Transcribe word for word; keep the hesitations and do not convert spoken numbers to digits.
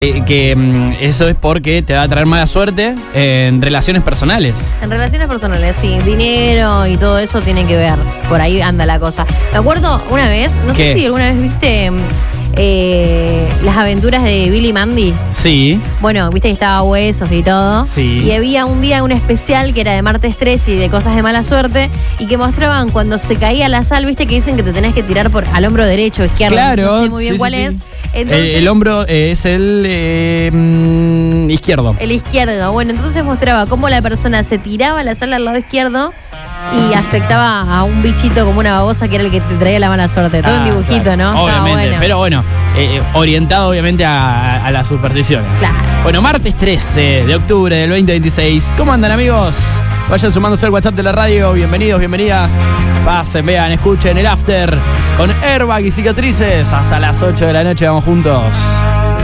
Eh, que mm, eso es porque te va a traer mala suerte en relaciones personales. En relaciones personales, sí, dinero y todo eso tiene que ver. Por ahí anda la cosa. Me acuerdo una vez, no ¿Qué? sé si alguna vez viste eh, las aventuras de Billy y Mandy. Sí. Bueno, viste que estaba Huesos y todo. Sí. Y había un día un especial que era de martes tres y de cosas de mala suerte y que mostraban cuando se caía la sal, viste que dicen que te tenés que tirar por al hombro derecho o izquierdo. Claro. No sé muy bien sí, cuál sí, es. sí. Entonces, el, el hombro eh, es el eh, mm, izquierdo. El izquierdo. Bueno, entonces mostraba cómo la persona se tiraba la sal al lado izquierdo y afectaba a un bichito como una babosa que era el que te traía la mala suerte. Todo Ah, un dibujito, claro. ¿no? Obviamente, Estaba bueno. pero bueno, eh, orientado obviamente a, a las supersticiones. Claro. Bueno, martes trece de octubre del veinte veintiséis. ¿Cómo andan, amigos? Vayan sumándose al WhatsApp de la radio. Bienvenidos, bienvenidas. Pasen, vean, escuchen el after con Airbag y Cicatrices. Hasta las ocho de la noche vamos juntos.